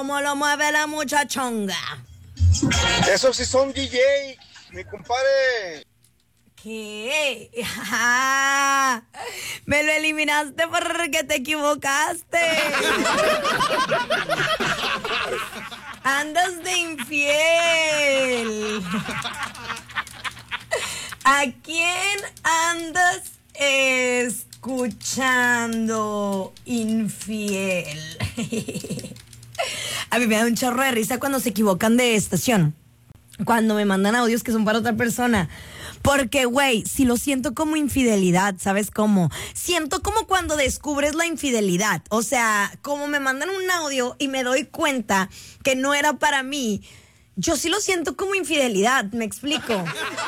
¿Cómo lo mueve la muchachonga? Esos sí son DJ, mi compadre. ¿Qué? ¡Ah! Me lo eliminaste porque te equivocaste. Andas de infiel. ¿A quién andas escuchando infiel? A mí me da un chorro de risa cuando se equivocan de estación. Cuando me mandan audios que son para otra persona. Porque, güey, si lo siento como infidelidad, ¿sabes cómo? Siento como cuando descubres la infidelidad. O sea, como me mandan un audio y me doy cuenta que no era para mí. Yo sí lo siento como infidelidad, ¿me explico?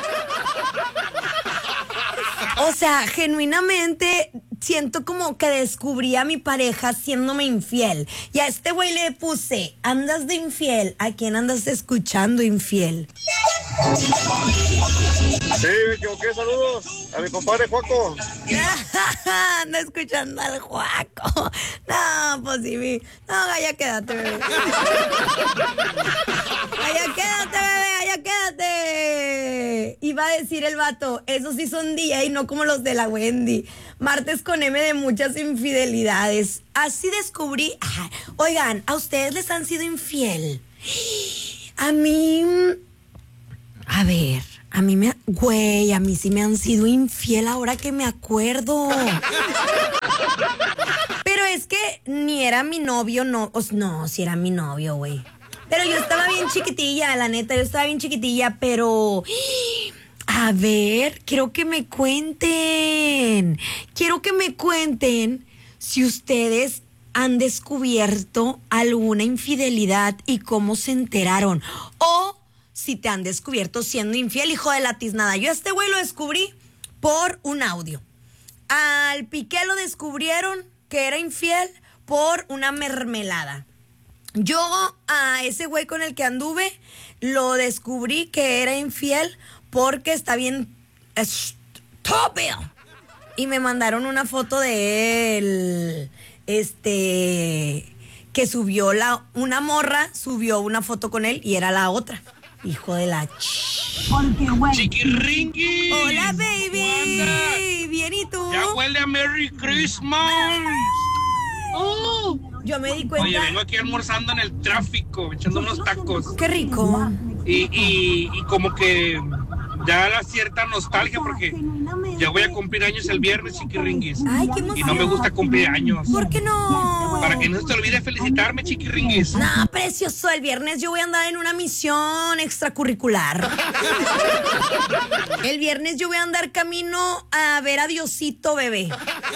O sea, genuinamente siento como que descubrí a mi pareja siéndome infiel. Y a este güey le puse, andas de infiel. ¿A quién andas escuchando infiel? Sí, me equivoqué, saludos a mi compadre Juaco. Anda escuchando al Juaco. No, pues sí, no, ya quédate, bebé. Ya quédate, bebé, ya quédate. Iba a decir el vato, esos sí son DJ, no como los de la Wendy. Martes con M de muchas infidelidades. Así descubrí. Oigan, ¿a ustedes les han sido infiel? A mí... A ver, a mí sí me han sido infiel ahora que me acuerdo. Pero es que ni era mi novio, no, sí era mi novio, güey. Pero yo estaba bien chiquitilla, la neta, yo estaba bien chiquitilla, pero... A ver, quiero que me cuenten si ustedes han descubierto alguna infidelidad y cómo se enteraron. O si te han descubierto siendo infiel, hijo de la tiznada. Yo a este güey lo descubrí por un audio. Al Piqué lo descubrieron que era infiel por una mermelada. Yo a ese güey con el que anduve lo descubrí que era infiel porque está bien estúpido. Y me mandaron una foto de él, que subió una morra, subió una foto con él y era la otra. Hijo de la Chiquiringui. Hola, baby. Bien, ¿y tú? Ya huele a Merry Christmas. Yo me di cuenta. Oye, vengo aquí almorzando en el tráfico, echando unos tacos. Qué rico. Y como que da la cierta nostalgia porque ya voy a cumplir años el viernes, chiquiringuis. Ay, qué emoción. Y no me gusta cumplir años. ¿Por qué no? Para que no se te olvide felicitarme, chiquiringuis. No, precioso, el viernes yo voy a andar en una misión extracurricular. El viernes yo voy a andar camino a ver a Diosito, bebé.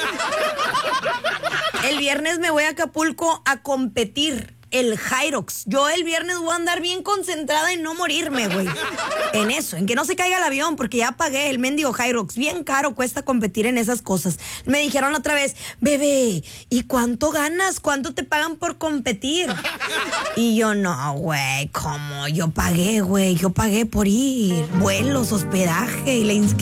El viernes me voy a Acapulco a competir el Hyrox. Yo el viernes voy a andar bien concentrada en no morirme, güey. En eso, en que no se caiga el avión, porque ya pagué el mendigo Hyrox. Bien caro cuesta competir en esas cosas. Me dijeron otra vez, bebé, ¿y cuánto ganas? ¿Cuánto te pagan por competir? Y yo, no, güey, ¿cómo? Yo pagué, güey. Yo pagué por ir. Vuelos, hospedaje y la inscripción.